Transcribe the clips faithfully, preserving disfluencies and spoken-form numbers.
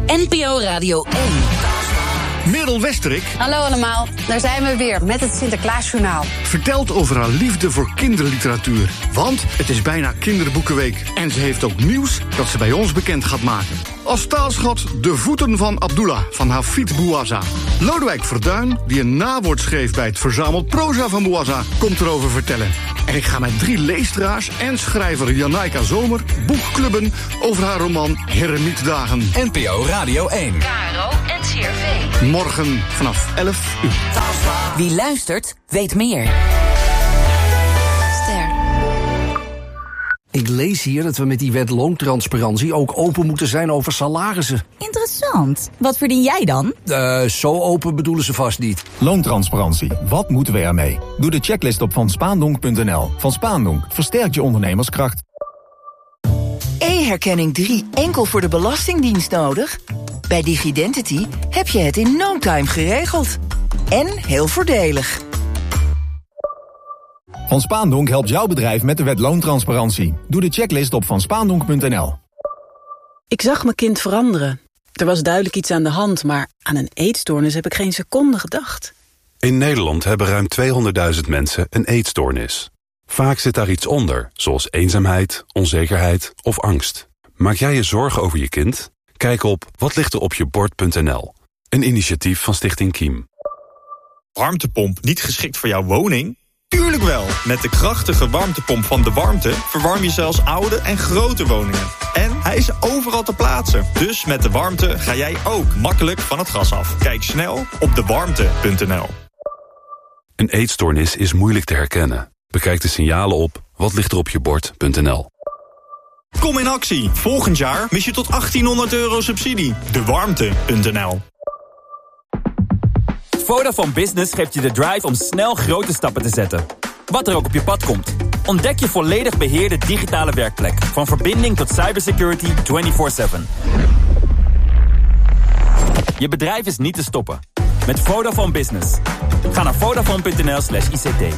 N P O Radio één. Merel Westerik. Hallo allemaal, daar zijn we weer met het Sinterklaasjournaal. Vertelt over haar liefde voor kinderliteratuur. Want het is bijna Kinderboekenweek. En ze heeft ook nieuws dat ze bij ons bekend gaat maken. Als taalschat De Voeten van Abdullah van Hafid Bouazza. Lodewijk Verduin, die een nawoord schreef bij het verzameld proza van Bouazza, komt erover vertellen. En ik ga met drie leestraars en schrijver Janaika Zomer boekclubben over haar roman Heremietdagen. N P O Radio één. K R O en C R V. Morgen vanaf elf uur. Wie luistert, weet meer. Ster. Ik lees hier dat we met die wet loontransparantie ook open moeten zijn over salarissen. Interessant. Wat verdien jij dan? Uh, zo open bedoelen ze vast niet. Loontransparantie. Wat moeten we ermee? Doe de checklist op van spaandonk punt n l. Van Spaandonk versterkt je ondernemerskracht. E-herkenning drie enkel voor de Belastingdienst nodig? Bij Digidentity heb je het in no time geregeld. En heel voordelig. Van Spaandonk helpt jouw bedrijf met de wet loontransparantie. Doe de checklist op van spaandonk punt n l. Ik zag mijn kind veranderen. Er was duidelijk iets aan de hand, maar aan een eetstoornis heb ik geen seconde gedacht. In Nederland hebben ruim tweehonderdduizend mensen een eetstoornis. Vaak zit daar iets onder, zoals eenzaamheid, onzekerheid of angst. Maak jij je zorgen over je kind? Kijk op watlichteropjebord punt n l. Een initiatief van Stichting Kiem. Warmtepomp niet geschikt voor jouw woning? Tuurlijk wel! Met de krachtige warmtepomp van De Warmte verwarm je zelfs oude en grote woningen. En hij is overal te plaatsen. Dus met De Warmte ga jij ook makkelijk van het gas af. Kijk snel op de warmte punt n l. Een eetstoornis is moeilijk te herkennen. Bekijk de signalen op watlichteropjebord punt n l. Kom in actie. Volgend jaar mis je tot achttienhonderd euro subsidie. de warmte punt n l. Vodafone Business geeft je de drive om snel grote stappen te zetten. Wat er ook op je pad komt. Ontdek je volledig beheerde digitale werkplek. Van verbinding tot cybersecurity vierentwintig zeven. Je bedrijf is niet te stoppen. Met Vodafone Business. Ga naar vodafone punt n l slash I C T.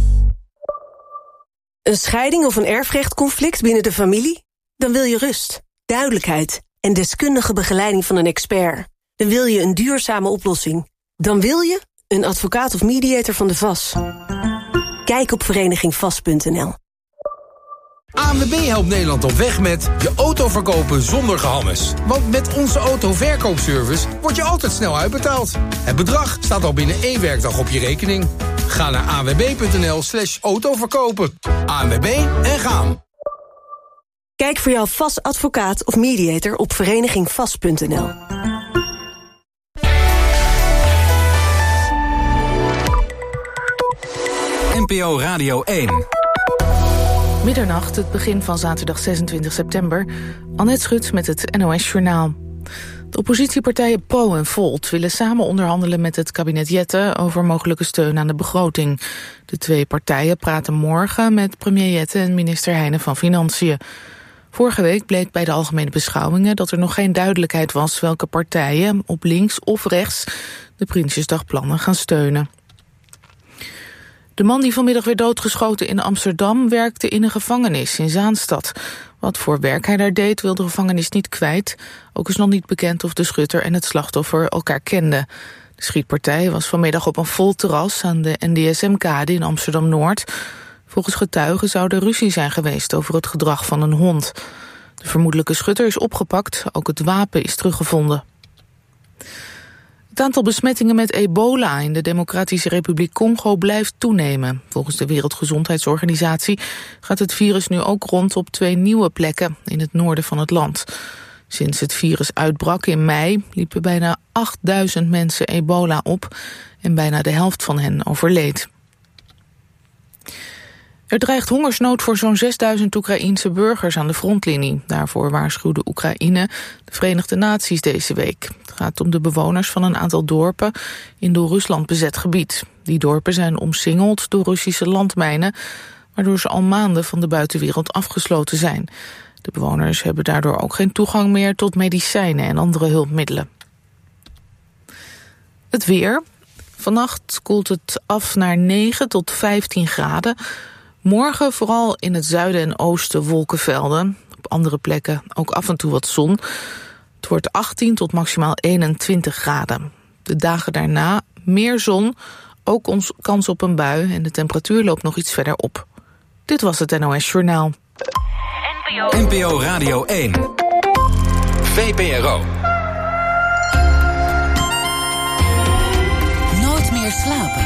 Een scheiding of een erfrechtconflict binnen de familie? Dan wil je rust, duidelijkheid en deskundige begeleiding van een expert. Dan wil je een duurzame oplossing. Dan wil je een advocaat of mediator van de V A S. Kijk op vereniging vast punt n l. A N W B helpt Nederland op weg met je auto verkopen zonder gehammes. Want met onze autoverkoopservice word je altijd snel uitbetaald. Het bedrag staat al binnen één werkdag op je rekening. Ga naar a n w b punt n l slash autoverkopen. A N W B en gaan. Kijk voor jouw V A S advocaat of mediator op vereniging vast punt n l. N P O Radio één. Middernacht, het begin van zaterdag zesentwintig september. Annette Schut met het N O S-journaal. De oppositiepartijen P O en Volt willen samen onderhandelen met het kabinet Jette over mogelijke steun aan de begroting. De twee partijen praten morgen met premier Jette en minister Heijnen van Financiën. Vorige week bleek bij de algemene beschouwingen dat er nog geen duidelijkheid was welke partijen op links of rechts de Prinsjesdagplannen gaan steunen. De man die vanmiddag werd doodgeschoten in Amsterdam werkte in een gevangenis in Zaanstad. Wat voor werk hij daar deed wil de gevangenis niet kwijt. Ook is nog niet bekend of de schutter en het slachtoffer elkaar kenden. De schietpartij was vanmiddag op een vol terras aan de N D S M-kade in Amsterdam-Noord. Volgens getuigen zou er ruzie zijn geweest over het gedrag van een hond. De vermoedelijke schutter is opgepakt, ook het wapen is teruggevonden. Het aantal besmettingen met ebola in de Democratische Republiek Congo blijft toenemen. Volgens de Wereldgezondheidsorganisatie gaat het virus nu ook rond op twee nieuwe plekken in het noorden van het land. Sinds het virus uitbrak in mei liepen bijna achtduizend mensen ebola op en bijna de helft van hen overleed. Er dreigt hongersnood voor zo'n zesduizend Oekraïense burgers aan de frontlinie. Daarvoor waarschuwde Oekraïne de Verenigde Naties deze week. Het gaat om de bewoners van een aantal dorpen in door Rusland bezet gebied. Die dorpen zijn omsingeld door Russische landmijnen, waardoor ze al maanden van de buitenwereld afgesloten zijn. De bewoners hebben daardoor ook geen toegang meer tot medicijnen en andere hulpmiddelen. Het weer. Vannacht koelt het af naar negen tot vijftien graden. Morgen vooral in het zuiden en oosten wolkenvelden. Op andere plekken ook af en toe wat zon. Het wordt achttien tot maximaal eenentwintig graden. De dagen daarna meer zon, ook ons kans op een bui en de temperatuur loopt nog iets verder op. Dit was het N O S Journaal. N P O Radio één. V P R O. Nooit meer slapen.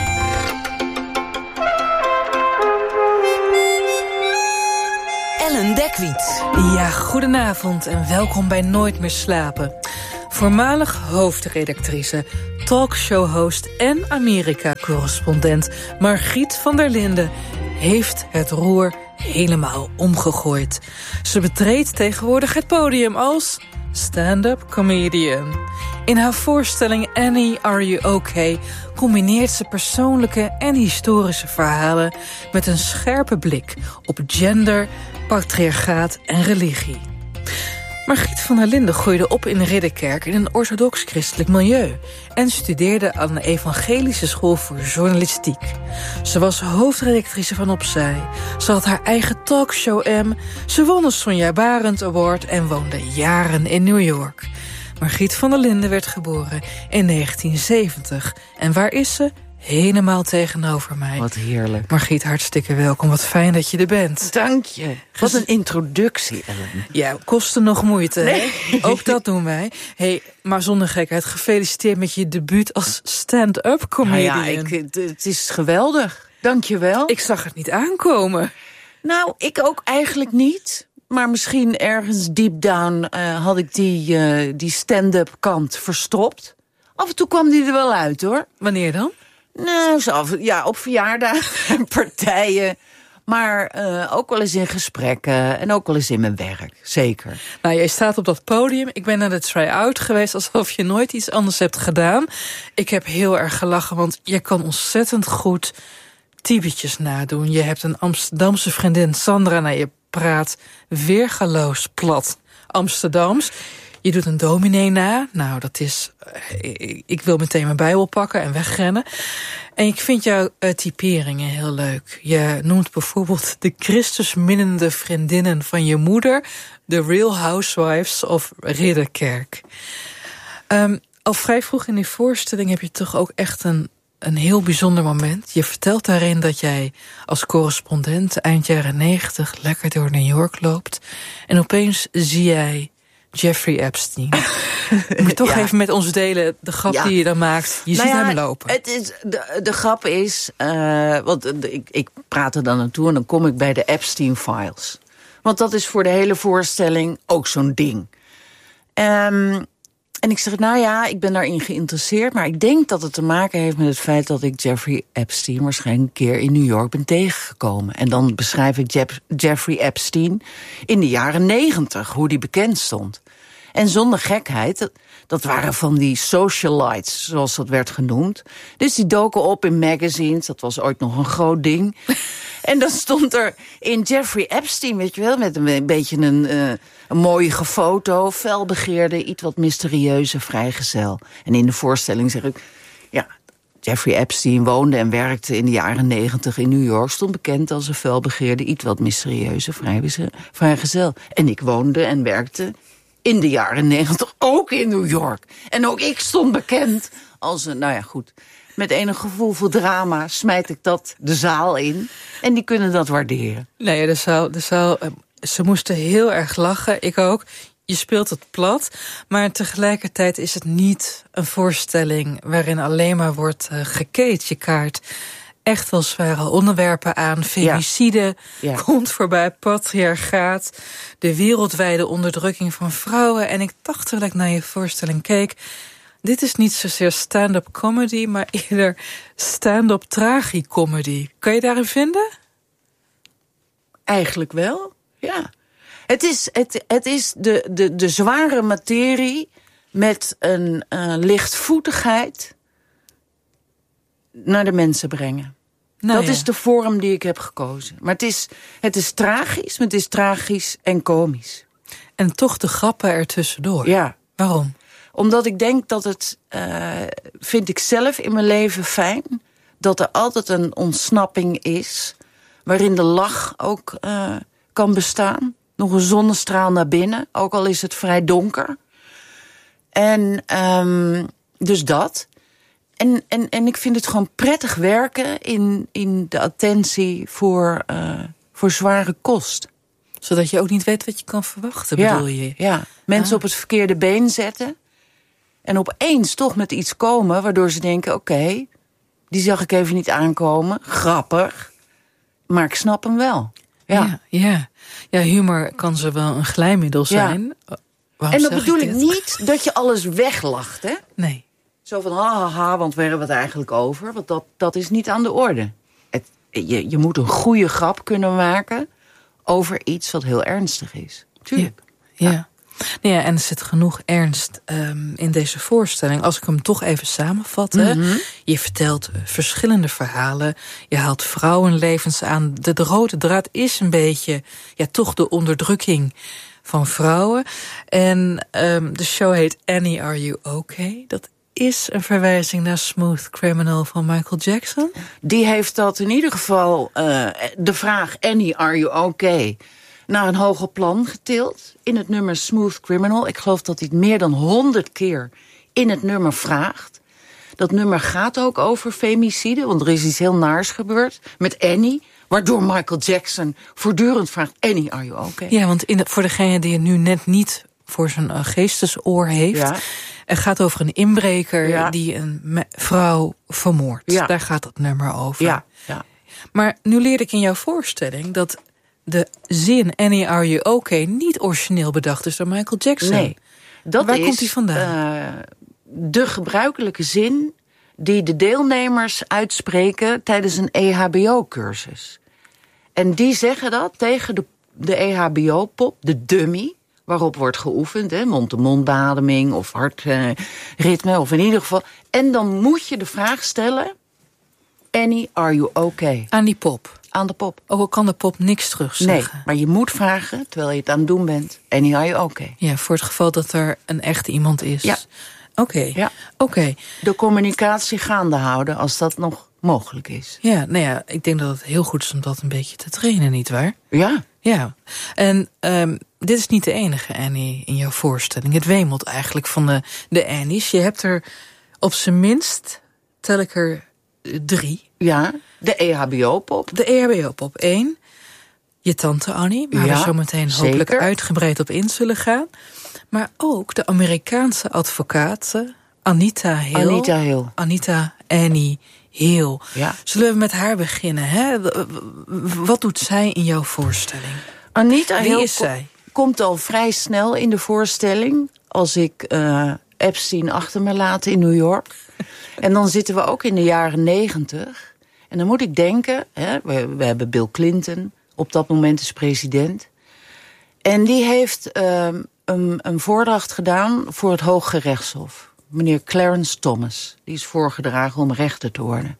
Ellen Dekwiet. Ja, goedenavond en welkom bij Nooit meer slapen. Voormalig hoofdredactrice, talkshow-host en Amerika-correspondent Margriet van der Linden heeft het roer helemaal omgegooid. Ze betreedt tegenwoordig het podium als stand-up comedian. In haar voorstelling Annie, Are You Okay combineert ze persoonlijke en historische verhalen met een scherpe blik op gender, patriarchaat en religie. Margriet van der Linden groeide op in Ridderkerk in een orthodox-christelijk milieu en studeerde aan de Evangelische School voor Journalistiek. Ze was hoofdredactrice van Opzij. Ze had haar eigen talkshow M. Ze won de Sonja Barend Award en woonde jaren in New York. Margriet van der Linden werd geboren in negentien zeventig. En waar is ze? Helemaal tegenover mij. Wat heerlijk. Margriet, hartstikke welkom. Wat fijn dat je er bent. Dank je. Wat een introductie, Ellen. Ja, kostte nog moeite. Nee. Hè? Ook dat doen wij. Hey, maar zonder gekheid, gefeliciteerd met je debuut als stand-up comedian. Nou ja, ik, het is geweldig. Dank je wel. Ik zag het niet aankomen. Nou, ik ook eigenlijk niet. Maar misschien ergens deep down uh, had ik die, uh, die stand-up kant verstopt. Af en toe kwam die er wel uit, hoor. Wanneer dan? Nou, zo, ja, op verjaardagen en partijen. Maar uh, ook wel eens in gesprekken en ook wel eens in mijn werk, zeker. Nou, jij staat op dat podium. Ik ben naar de try-out geweest alsof je nooit iets anders hebt gedaan. Ik heb heel erg gelachen, want je kan ontzettend goed typetjes nadoen. Je hebt een Amsterdamse vriendin, Sandra, naar je praat weergaloos plat Amsterdams. Je doet een dominee na. Nou, dat is... Ik, ik wil meteen mijn Bijbel pakken en wegrennen. En ik vind jouw uh, typeringen heel leuk. Je noemt bijvoorbeeld de Christusminnende vriendinnen van je moeder, The Real Housewives of Ridderkerk. Um, al vrij vroeg in die voorstelling heb je toch ook echt een, een heel bijzonder moment. Je vertelt daarin dat jij als correspondent eind jaren negentig lekker door New York loopt. En opeens zie jij Jeffrey Epstein. Moet je toch ja. even met ons delen de grap ja. die je dan maakt. Je nou ziet ja, hem lopen. Het is, de, de grap is, uh, want de, ik, ik praat er dan naartoe en dan kom ik bij de Epstein Files. Want dat is voor de hele voorstelling ook zo'n ding. Um, en ik zeg, nou ja, ik ben daarin geïnteresseerd, maar ik denk dat het te maken heeft met het feit dat ik Jeffrey Epstein waarschijnlijk een keer in New York ben tegengekomen. En dan beschrijf ik Jeff, Jeffrey Epstein in de jaren negentig, hoe die bekend stond. En zonder gekheid, dat, dat waren van die socialites, zoals dat werd genoemd. Dus die doken op in magazines, dat was ooit nog een groot ding. En dan stond er in Jeffrey Epstein, weet je wel, met een, een beetje een, uh, een mooie foto, felbegeerde, iets wat mysterieuze vrijgezel. En in de voorstelling zeg ik, ja, Jeffrey Epstein woonde en werkte in de jaren negentig in New York, stond bekend als een felbegeerde, iets wat mysterieuze vrijgezel. En ik woonde en werkte in de jaren negentig ook in New York. En ook ik stond bekend als een, nou ja, goed, met enig gevoel voor drama smijt ik dat de zaal in. En die kunnen dat waarderen. Nee, de zaal, de zaal, ze moesten heel erg lachen, ik ook. Je speelt het plat, maar tegelijkertijd is het niet een voorstelling waarin alleen maar wordt uh, gekate. Je kaart echt wel zware onderwerpen aan. Femicide ja. Ja. komt voorbij, patriarchaat, de wereldwijde onderdrukking van vrouwen. En ik dacht terwijl ik naar je voorstelling keek, dit is niet zozeer stand-up comedy, maar eerder stand-up tragicomedy. Kan je daarin vinden? Eigenlijk wel, ja. Het is, het, het is de, de, de zware materie met een uh, lichtvoetigheid naar de mensen brengen. Nou, dat ja. is de vorm die ik heb gekozen. Maar het is, het is tragisch, maar het is tragisch en komisch. En toch de grappen ertussendoor. Ja. Waarom? Omdat ik denk dat het, uh, vind ik zelf in mijn leven fijn, dat er altijd een ontsnapping is, waarin de lach ook uh, kan bestaan. Nog een zonnestraal naar binnen, ook al is het vrij donker. En um, dus dat. En, en, en ik vind het gewoon prettig werken in, in de attentie voor, uh, voor zware kost. Zodat je ook niet weet wat je kan verwachten, ja, bedoel je? Ja, mensen ah. op het verkeerde been zetten. En opeens toch met iets komen waardoor ze denken, oké, okay, die zag ik even niet aankomen. Grappig. Maar ik snap hem wel. Ja, ja, ja. ja humor kan zo wel een glijmiddel zijn. Ja. En dat bedoel ik, ik niet dat je alles weglacht, hè? Nee. Zo van, ha, ha, ha, want waar hebben we het eigenlijk over? Want dat, dat is niet aan de orde. Het, je, je moet een goede grap kunnen maken over iets wat heel ernstig is. Tuurlijk. Ja, ja. Ja, en er zit genoeg ernst um, in deze voorstelling. Als ik hem toch even samenvat. Mm-hmm. Je vertelt uh, verschillende verhalen. Je haalt vrouwenlevens aan. De, de rode draad is een beetje, ja, toch de onderdrukking van vrouwen. En um, de show heet Annie, Are You Okay? Dat is een verwijzing naar Smooth Criminal van Michael Jackson. Die heeft dat in ieder geval, uh, de vraag Annie, Are You Okay? Naar een hoger plan getild in het nummer Smooth Criminal. Ik geloof dat hij het meer dan honderd keer in het nummer vraagt. Dat nummer gaat ook over femicide, want er is iets heel naars gebeurd met Annie, waardoor Michael Jackson voortdurend vraagt, Annie, are you okay? Ja, want in de, voor degene die het nu net niet voor zijn uh, geestesoor heeft, ja. Het gaat over een inbreker, ja, die een me- vrouw vermoordt. Ja. Daar gaat het nummer over. Ja. Ja. Maar nu leerde ik in jouw voorstelling dat de zin Annie, are you okay niet origineel bedacht is door Michael Jackson. Nee, dat Waar is komt die vandaan? Uh, de gebruikelijke zin die de deelnemers uitspreken tijdens een E H B O-cursus. En die zeggen dat tegen de, de E H B O-pop, de dummy, waarop wordt geoefend, hè, mond-to-mond bademing of hartritme, uh, of in ieder geval. En dan moet je de vraag stellen, Annie, are you okay? Aan die pop. Aan de pop. Ook al kan de pop niks terugzeggen. Nee, maar je moet vragen, terwijl je het aan het doen bent, Annie, are you okay? Ja, voor het geval dat er een echte iemand is. Ja. Oké, okay. Ja. Okay. De communicatie gaande houden, als dat nog mogelijk is. Ja, nou ja, ik denk dat het heel goed is om dat een beetje te trainen, nietwaar? Ja. Ja, en um, dit is niet de enige Annie in jouw voorstelling. Het wemelt eigenlijk van de, de Annie's. Je hebt er op zijn minst, tel ik er drie. Ja, de E H B O-pop. De E H B O-pop één. Je tante Annie, waar ja, we zo meteen hopelijk zeker. uitgebreid op in zullen gaan. Maar ook de Amerikaanse advocate Anita Hill. Anita Hill. Anita Annie Hill. Ja. Zullen we met haar beginnen? Hè? Wat doet zij in jouw voorstelling? Anita Wie Hill is zij? Komt al vrij snel in de voorstelling. Als ik uh, Epstein achter me laat in New York. En dan zitten we ook in de jaren negentig. En dan moet ik denken, hè, we, we hebben Bill Clinton op dat moment als president. En die heeft uh, een, een voordracht gedaan voor het Hooggerechtshof. Meneer Clarence Thomas. Die is voorgedragen om rechter te worden.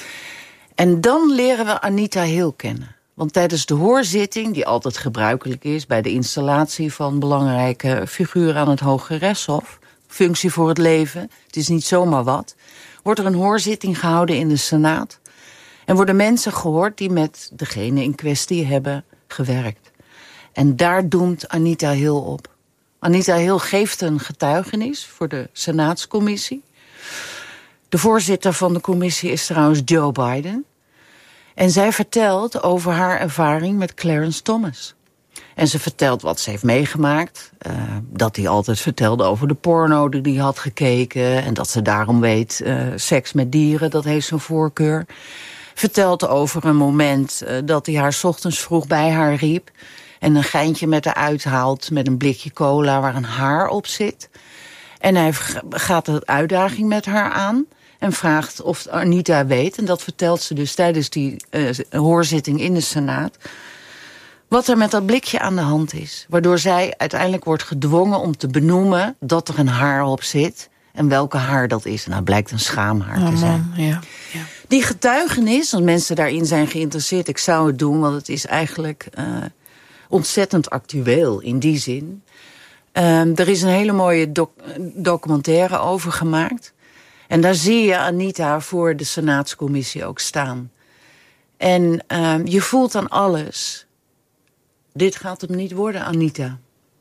En dan leren we Anita Hill kennen. Want tijdens de hoorzitting, die altijd gebruikelijk is bij de installatie van belangrijke figuren aan het Hooggerechtshof, functie voor het leven, het is niet zomaar wat, wordt er een hoorzitting gehouden in de Senaat. En worden mensen gehoord die met degene in kwestie hebben gewerkt. En daar doemt Anita Hill op. Anita Hill geeft een getuigenis voor de Senaatscommissie. De voorzitter van de commissie is trouwens Joe Biden. En zij vertelt over haar ervaring met Clarence Thomas. En ze vertelt wat ze heeft meegemaakt. Uh, dat hij altijd vertelde over de porno die hij had gekeken. En dat ze daarom weet, uh, seks met dieren, dat heeft zijn voorkeur. Vertelt over een moment uh, dat hij haar 's ochtends vroeg bij haar riep. En een geintje met haar uithaalt met een blikje cola waar een haar op zit. En hij gaat een uitdaging met haar aan. En vraagt of Anita weet, en dat vertelt ze dus tijdens die uh, hoorzitting in de Senaat, wat er met dat blikje aan de hand is. Waardoor zij uiteindelijk wordt gedwongen om te benoemen dat er een haar op zit. En welke haar dat is. En dat blijkt een schaamhaar oh, te zijn. Man, ja. Ja. Die getuigenis, als mensen daarin zijn geïnteresseerd, ik zou het doen, want het is eigenlijk uh, ontzettend actueel in die zin. Uh, er is een hele mooie doc- documentaire over gemaakt. En daar zie je Anita voor de Senaatscommissie ook staan. En uh, je voelt aan alles, dit gaat hem niet worden, Anita.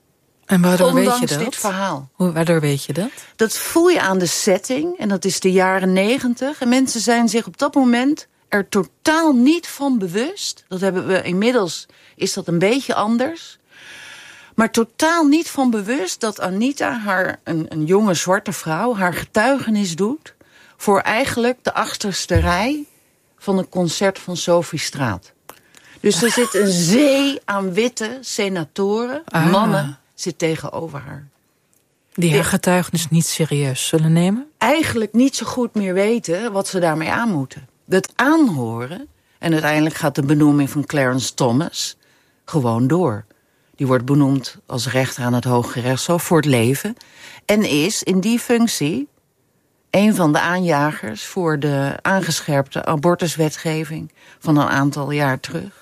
En waardoor Ondanks weet je dat? dit verhaal. Hoe, waardoor weet je dat? Dat voel je aan de setting. En dat is de jaren negentig. En mensen zijn zich op dat moment er totaal niet van bewust. Dat hebben we inmiddels, is dat een beetje anders. Maar totaal niet van bewust dat Anita, haar, een, een jonge zwarte vrouw, haar getuigenis doet voor eigenlijk de achterste rij van een concert van Sophie Straat. Dus er zit een zee aan witte senatoren, Ah. mannen, zit tegenover haar. Die haar getuigenis niet serieus zullen nemen? Eigenlijk niet zo goed meer weten wat ze daarmee aan moeten. Dat aanhoren, en uiteindelijk gaat de benoeming van Clarence Thomas gewoon door. Die wordt benoemd als rechter aan het Hoge Rechtshof voor het leven. En is in die functie een van de aanjagers voor de aangescherpte abortuswetgeving van een aantal jaar terug.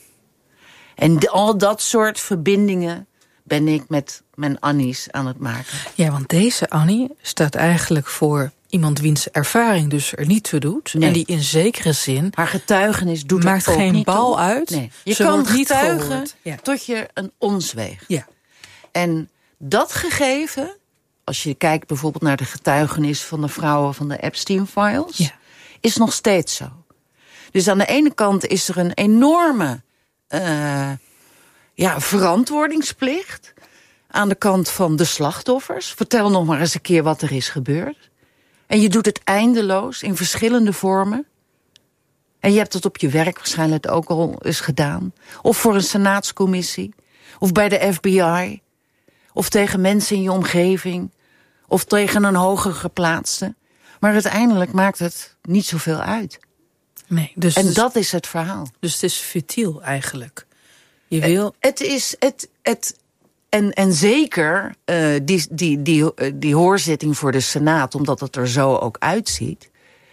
En de, al dat soort verbindingen ben ik met mijn Annies aan het maken. Ja, want deze Annie staat eigenlijk voor iemand wiens ervaring dus er niet toe doet. Nee. En die in zekere zin... Haar getuigenis doet maakt er ook geen niet bal toe. uit. Nee. Je Ze kan wordt niet getuigen gehoord. Ja. tot je een ons weegt. Ja. En dat gegeven, als je kijkt bijvoorbeeld naar de getuigenis van de vrouwen van de Epstein-files, Ja. is nog steeds zo. Dus aan de ene kant is er een enorme uh, ja, verantwoordingsplicht. Aan de kant van de slachtoffers. Vertel nog maar eens een keer wat er is gebeurd. En je doet het eindeloos in verschillende vormen. En je hebt het op je werk waarschijnlijk ook al eens gedaan. Of voor een senaatscommissie. Of bij de F B I. Of tegen mensen in je omgeving. Of tegen een hoger geplaatste. Maar uiteindelijk maakt het niet zoveel uit. Nee, dus en dus, dat is het verhaal. Dus het is futiel eigenlijk. Je wil... Het, het is... Het, het, en, en zeker uh, die, die, die, uh, die hoorzitting voor de Senaat, omdat het er zo ook uitziet,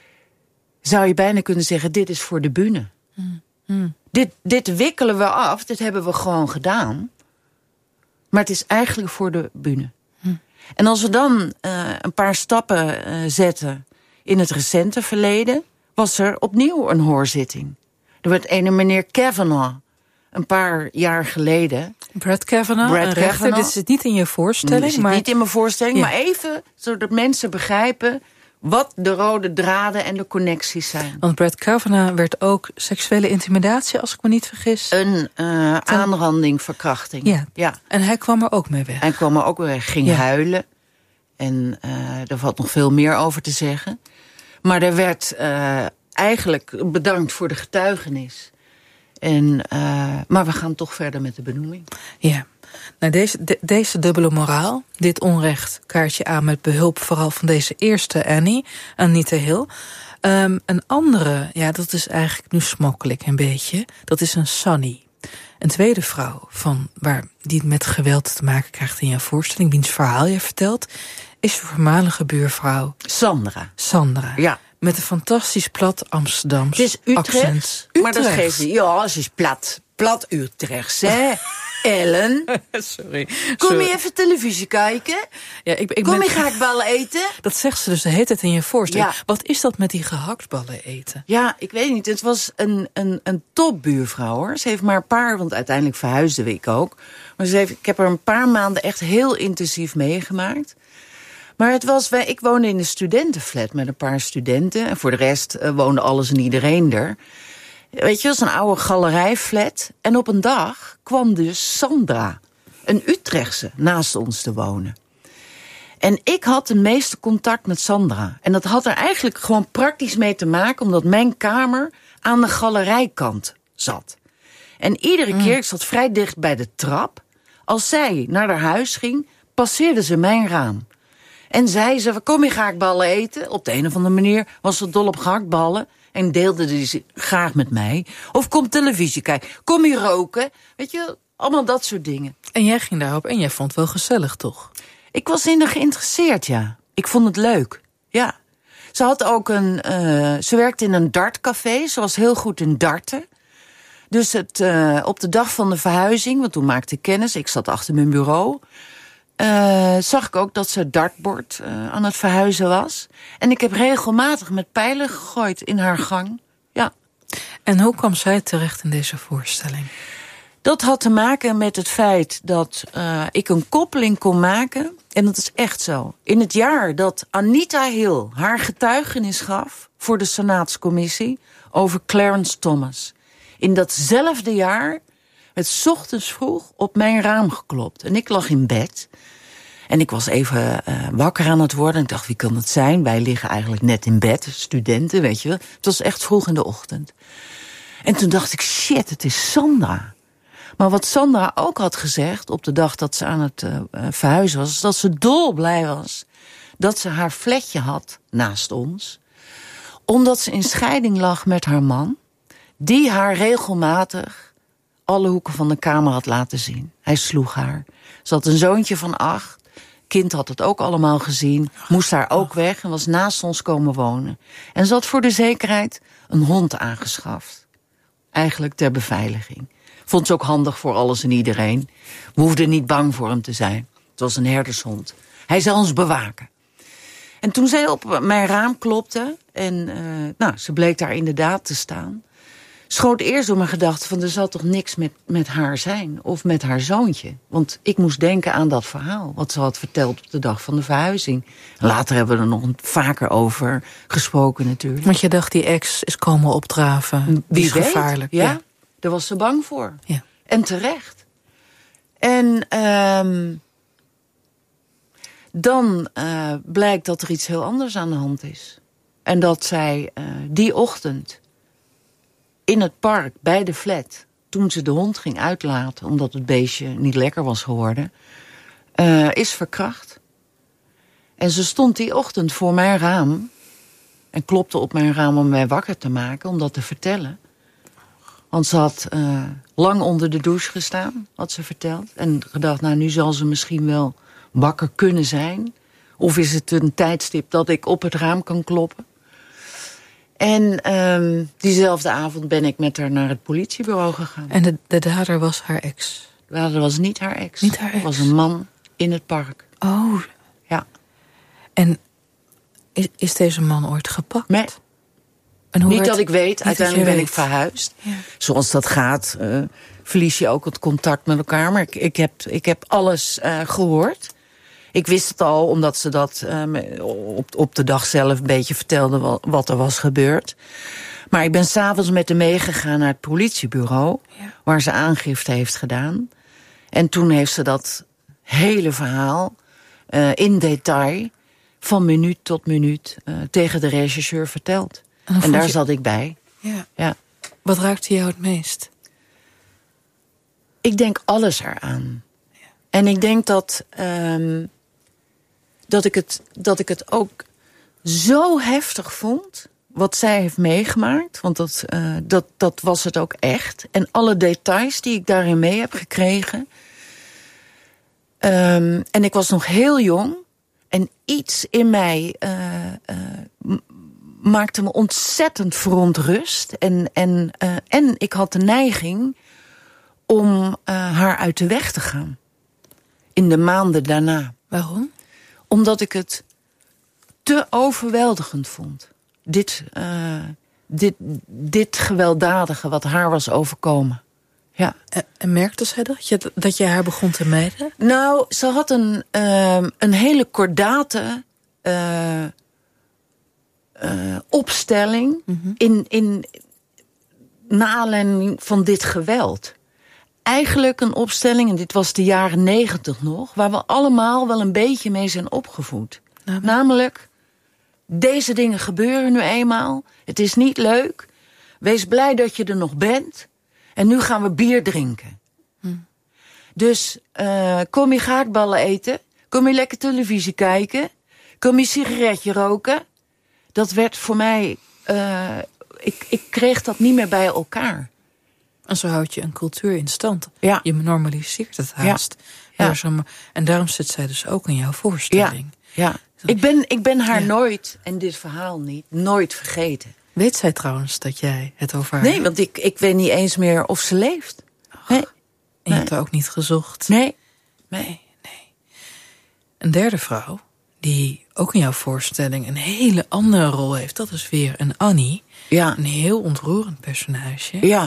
zou je bijna kunnen zeggen, dit is voor de bühne. Mm. Mm. Dit, dit wikkelen we af, dit hebben we gewoon gedaan. Maar het is eigenlijk voor de bühne. Mm. En als we dan uh, een paar stappen uh, zetten in het recente verleden, was er opnieuw een hoorzitting. Er werd ene meneer Kavanaugh een paar jaar geleden. Brad Kavanaugh, Brad een rechter. Kavanaugh. Dit zit niet in je voorstelling. Dit zit maar... niet in mijn voorstelling, Ja. maar even zodat mensen begrijpen wat de rode draden en de connecties zijn. Want Brad Kavanaugh werd ook seksuele intimidatie, als ik me niet vergis. Een uh, aanranding, verkrachting. Ja. ja, en hij kwam er ook mee weg. Hij kwam er ook weer, ging Ja. huilen. En uh, er valt nog veel meer over te zeggen. Maar er werd uh, eigenlijk bedankt voor de getuigenis. En, uh, maar we gaan toch verder met de benoeming. Ja, nou, deze, de, deze dubbele moraal, dit onrecht kaart je aan met behulp vooral van deze eerste Annie, Anita Hill. Um, een andere, ja, dat is eigenlijk, nu smokkel ik een beetje, dat is een Sunny. Een tweede vrouw van waar die met geweld te maken krijgt in jouw voorstelling, wiens verhaal je vertelt, is je voormalige buurvrouw Sandra. Sandra. Ja. Met een fantastisch plat Amsterdams Het is Utrecht, accent. maar dat geeft ze. Ja, ze is plat. Plat Utrechts, hè? Ellen. Sorry. Kom Sorry. je even televisie kijken? Ja, ik, ik Kom ben... je gehaktballen eten? Dat zegt ze dus de hele tijd in je voorstelling. Ja. Wat is dat met die gehaktballen eten? Ja, ik weet niet. Het was een, een, een topbuurvrouw, hoor. Ze heeft maar een paar, want uiteindelijk verhuisde ik ook. Maar ze heeft, ik heb er een paar maanden echt heel intensief meegemaakt. Maar het was, wij, ik woonde in een studentenflat met een paar studenten. En voor de rest uh, woonde alles en iedereen er. Weet je, dat was een oude galerijflat. En op een dag kwam dus Sandra, een Utrechtse, naast ons te wonen. En ik had de meeste contact met Sandra. En dat had er eigenlijk gewoon praktisch mee te maken, omdat mijn kamer aan de galerijkant zat. En iedere keer, ik zat vrij dicht bij de trap, als zij naar haar huis ging, passeerde ze mijn raam. En zei ze, kom je gehaktballen eten? Op de een of andere manier was ze dol op gehaktballen. En deelde ze graag met mij. Of kom televisie kijken. Kom hier roken. Weet je, allemaal dat soort dingen. En jij ging daarop en jij vond het wel gezellig, toch? Ik was in haar geïnteresseerd, ja. Ik vond het leuk, ja. Ze had ook een, uh, ze werkte in een dartcafé. Ze was heel goed in darten. Dus het, uh, op de dag van de verhuizing, want toen maakte ik kennis. Ik zat achter mijn bureau. Uh, zag ik ook dat ze het dartbord uh, aan het verhuizen was. En ik heb regelmatig met pijlen gegooid in haar gang. Ja. En hoe kwam zij terecht in deze voorstelling? Dat had te maken met het feit dat uh, ik een koppeling kon maken. En dat is echt zo. In het jaar dat Anita Hill haar getuigenis gaf voor de Senaatscommissie over Clarence Thomas. In datzelfde jaar werd 's ochtends vroeg op mijn raam geklopt. En ik lag in bed. En ik was even uh, wakker aan het worden. En ik dacht, wie kan het zijn? Wij liggen eigenlijk net in bed, studenten, weet je wel. Het was echt vroeg in de ochtend. En toen dacht ik, shit, het is Sandra. Maar wat Sandra ook had gezegd op de dag dat ze aan het uh, verhuizen was, is dat ze dolblij was dat ze haar flatje had naast ons. Omdat ze in scheiding lag met haar man, die haar regelmatig alle hoeken van de kamer had laten zien. Hij sloeg haar. Ze had een zoontje van acht. Kind had het ook allemaal gezien. Moest daar ook weg en was naast ons komen wonen. En ze had voor de zekerheid een hond aangeschaft. Eigenlijk ter beveiliging. Vond ze ook handig voor alles en iedereen. We hoefden niet bang voor hem te zijn. Het was een herdershond. Hij zou ons bewaken. En toen zij op mijn raam klopte, en uh, nou, ze bleek daar inderdaad te staan, schoot eerst door mijn gedachte van er zal toch niks met, met haar zijn. Of met haar zoontje. Want ik moest denken aan dat verhaal. Wat ze had verteld op de dag van de verhuizing. Later hebben we er nog vaker over gesproken natuurlijk. Want je dacht die ex is komen opdraven. Die Wie is weet, gevaarlijk. Ja, Ja. daar was ze bang voor. Ja. En terecht. En um, dan uh, blijkt dat er iets heel anders aan de hand is. En dat zij uh, die ochtend in het park bij de flat, toen ze de hond ging uitlaten omdat het beestje niet lekker was geworden, uh, is verkracht. En ze stond die ochtend voor mijn raam en klopte op mijn raam om mij wakker te maken, om dat te vertellen. Want ze had uh, lang onder de douche gestaan, had ze verteld. En gedacht, nou, nu zal ze misschien wel wakker kunnen zijn. Of is het een tijdstip dat ik op het raam kan kloppen. En um, diezelfde avond ben ik met haar naar het politiebureau gegaan. En de, de dader was haar ex? De dader was niet haar ex. Niet haar ex? Het was een man in het park. Oh. Ja. En is, is deze man ooit gepakt? Nee. En hoe niet werd, dat ik weet, uiteindelijk ben weet. ik verhuisd. Ja. Zoals dat gaat, uh, verlies je ook het contact met elkaar. Maar ik, ik, heb, ik heb alles uh, gehoord. Ik wist het al, omdat ze dat uh, op, op de dag zelf een beetje vertelde wat, wat er was gebeurd. Maar ik ben 's avonds met haar meegegaan naar het politiebureau, ja, waar ze aangifte heeft gedaan. En toen heeft ze dat hele verhaal uh, in detail, van minuut tot minuut, uh, tegen de rechercheur verteld. En, en daar je... zat ik bij. Ja. Ja. Wat raakte jou het meest? Ik denk alles eraan. Ja. En ik denk dat, um, dat, ik het, dat ik het ook zo heftig vond, wat zij heeft meegemaakt. Want dat, uh, dat, dat was het ook echt. En alle details die ik daarin mee heb gekregen. Um, en ik was nog heel jong. En iets in mij uh, uh, maakte me ontzettend verontrust. En, en, uh, en ik had de neiging om uh, haar uit de weg te gaan. In de maanden daarna. Waarom? Omdat ik het te overweldigend vond. Dit, uh, dit, dit gewelddadige wat haar was overkomen. Ja. En, en merkte zij dat? Je, dat je haar begon te mijden? Nou, ze had een, uh, een hele kordate uh, uh, opstelling mm-hmm. in, in naar aanleiding van dit geweld. Eigenlijk een opstelling, en dit was de jaren negentig nog, waar we allemaal wel een beetje mee zijn opgevoed. Nou, Namelijk, deze dingen gebeuren nu eenmaal. Het is niet leuk. Wees blij dat je er nog bent. En nu gaan we bier drinken. Hm. Dus uh, kom je gehaktballen eten. Kom je lekker televisie kijken. Kom je sigaretje roken. Dat werd voor mij... Uh, ik, ik kreeg dat niet meer bij elkaar. En zo houd je een cultuur in stand. Ja. Je normaliseert het haast. Ja. Ja. En daarom zit zij dus ook in jouw voorstelling. Ja. Ja. Ik ben, ik ben haar ja. nooit, en dit verhaal niet, nooit vergeten. Weet zij trouwens dat jij het over haar... Nee, want ik, ik weet niet eens meer of ze leeft. Nee. En je nee. hebt haar ook niet gezocht? Nee. Nee, nee. Een derde vrouw, die ook in jouw voorstelling een hele andere rol heeft, dat is weer een Annie. Ja. Een heel ontroerend personage. Ja.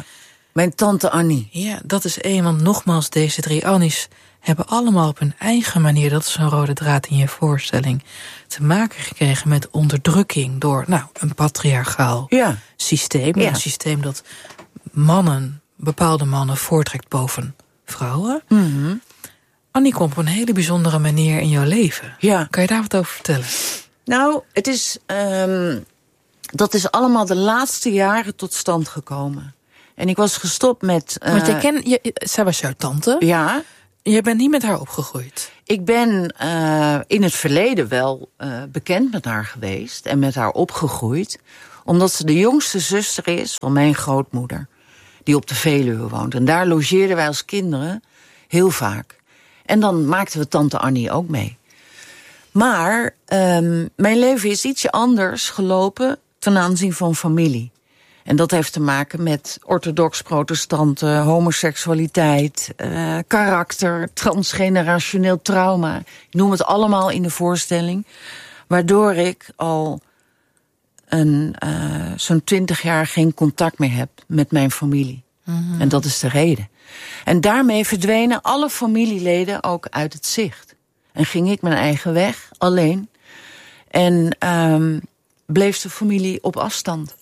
Mijn tante Annie. Ja, dat is één, want nogmaals, deze drie Annies hebben allemaal op hun eigen manier, dat is een rode draad in je voorstelling, te maken gekregen met onderdrukking door nou, een patriarchaal ja. systeem. Ja. Een systeem dat mannen, bepaalde mannen, voortrekt boven vrouwen. Mm-hmm. Annie komt op een hele bijzondere manier in jouw leven. Ja. Kan je daar wat over vertellen? Nou, het is, um, dat is allemaal de laatste jaren tot stand gekomen. En ik was gestopt met... Uh, Want jij ken, je, zij was jouw tante. Ja. Je bent niet met haar opgegroeid. Ik ben uh, in het verleden wel uh, bekend met haar geweest en met haar opgegroeid. Omdat ze de jongste zuster is van mijn grootmoeder. Die op de Veluwe woont. En daar logeerden wij als kinderen heel vaak. En dan maakten we tante Annie ook mee. Maar um, mijn leven is ietsje anders gelopen ten aanzien van familie. En dat heeft te maken met orthodox-protestanten, homoseksualiteit, uh, karakter, transgenerationeel trauma. Ik noem het allemaal in de voorstelling. Waardoor ik al een, uh, zo'n twintig jaar geen contact meer heb met mijn familie. Mm-hmm. En dat is de reden. En daarmee verdwenen alle familieleden ook uit het zicht. En ging ik mijn eigen weg, alleen. En um, bleef de familie op afstand.